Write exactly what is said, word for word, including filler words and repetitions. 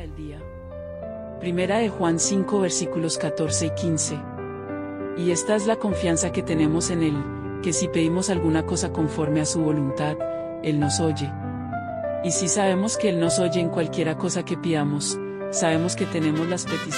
del día. Primera de Juan cinco versículos catorce y quince. Y esta es la confianza que tenemos en Él, que si pedimos alguna cosa conforme a su voluntad, Él nos oye. Y si sabemos que Él nos oye en cualquiera cosa que pidamos, sabemos que tenemos las peticiones